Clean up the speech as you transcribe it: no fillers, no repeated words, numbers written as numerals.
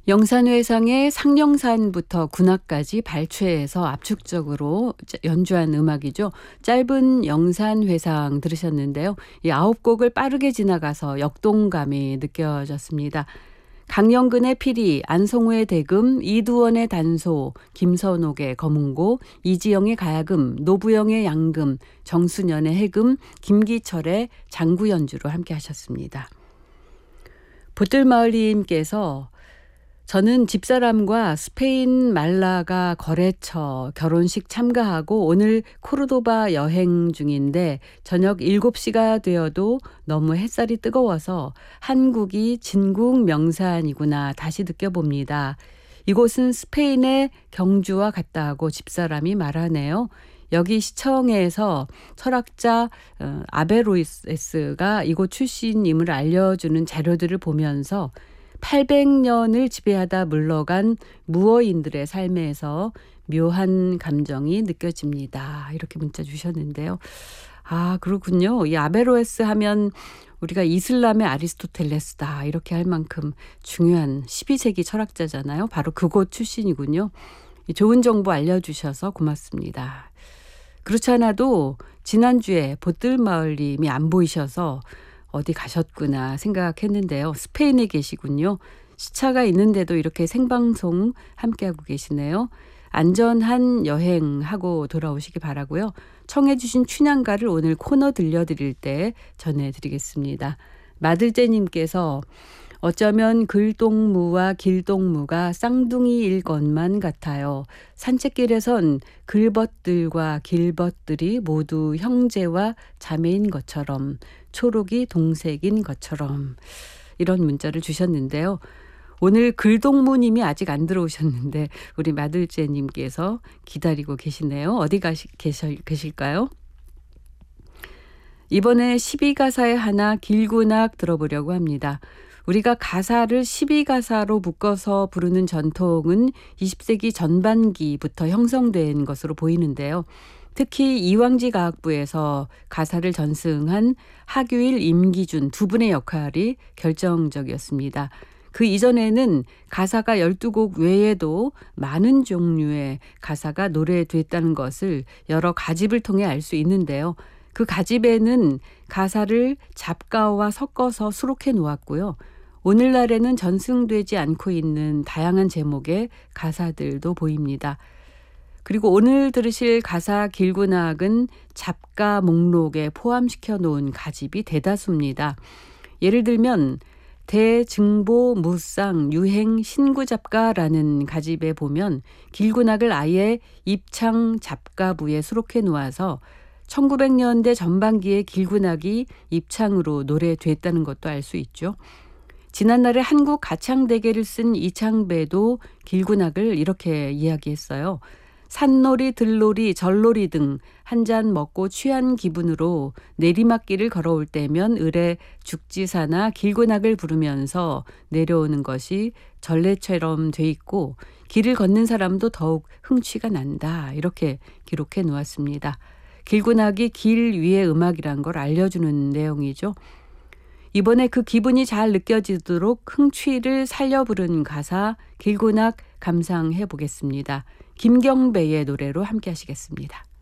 영산회상의 상령산부터 군악까지 발췌해서 압축적으로 연주한 음악이죠. 짧은 영산회상 들으셨는데요. 이 9곡을 빠르게 지나가서 역동감이 느껴졌습니다. 강영근의 피리, 안성우의 대금, 이두원의 단소, 김선옥의 거문고, 이지영의 가야금, 노부영의 양금, 정수년의 해금, 김기철의 장구 연주로 함께 하셨습니다. 보뜰마을님께서 저는 집사람과 스페인 말라가 거래처 결혼식 참가하고 오늘 코르도바 여행 중인데 저녁 7시가 되어도 너무 햇살이 뜨거워서 한국이 진국 명산이구나 다시 느껴봅니다. 이곳은 스페인의 경주와 같다고 집사람이 말하네요. 여기 시청에서 철학자 아베로이스가 이곳 출신임을 알려주는 자료들을 보면서 800년을 지배하다 물러간 무어인들의 삶에서 묘한 감정이 느껴집니다. 이렇게 문자 주셨는데요. 아, 그렇군요. 이 아베로에스 하면 우리가 이슬람의 아리스토텔레스다 이렇게 할 만큼 중요한 12세기 철학자잖아요. 바로 그곳 출신이군요. 좋은 정보 알려주셔서 고맙습니다. 그렇지 않아도 지난주에 보뜰마을님이 안 보이셔서 어디 가셨구나 생각했는데요. 스페인에 계시군요. 시차가 있는데도 이렇게 생방송 함께하고 계시네요. 안전한 여행하고 돌아오시기 바라고요. 청해 주신 춘향가를 오늘 코너 들려드릴 때 전해드리겠습니다. 마들제님께서 어쩌면 글동무와 길동무가 쌍둥이일 것만 같아요. 산책길에선 글벗들과 길벗들이 모두 형제와 자매인 것처럼 초록이 동색인 것처럼 이런 문자를 주셨는데요. 오늘 글동무님이 아직 안 들어오셨는데 우리 마들제님께서 기다리고 계시네요. 어디 계실까요? 이번에 12가사의 하나 길군악 들어보려고 합니다. 우리가 가사를 12가사로 묶어서 부르는 전통은 20세기 전반기부터 형성된 것으로 보이는데요. 특히 이왕지 가학부에서 가사를 전승한 하규일, 임기준 두 분의 역할이 결정적이었습니다. 그 이전에는 가사가 12곡 외에도 많은 종류의 가사가 노래됐다는 것을 여러 가집을 통해 알 수 있는데요. 그 가집에는 가사를 잡가와 섞어서 수록해 놓았고요. 오늘날에는 전승되지 않고 있는 다양한 제목의 가사들도 보입니다. 그리고 오늘 들으실 가사 길군악은 잡가 목록에 포함시켜 놓은 가집이 대다수입니다. 예를 들면 대증보 무쌍 유행 신구잡가라는 가집에 보면 길군악을 아예 입창 잡가부에 수록해 놓아서 1900년대 전반기에 길군악이 입창으로 노래됐다는 것도 알 수 있죠. 지난날에 한국 가창대계를 쓴 이창배도 길군악을 이렇게 이야기했어요. 산놀이, 들놀이, 절놀이 등 한 잔 먹고 취한 기분으로 내리막길을 걸어올 때면 을에 죽지사나 길군악을 부르면서 내려오는 것이 전래처럼 돼 있고 길을 걷는 사람도 더욱 흥취가 난다. 이렇게 기록해 놓았습니다. 길군악이 길 위의 음악이란 걸 알려주는 내용이죠. 이번에 그 기분이 잘 느껴지도록 흥취를 살려 부른 가사 길군악 감상해 보겠습니다. 김경배의 노래로 함께 하시겠습니다.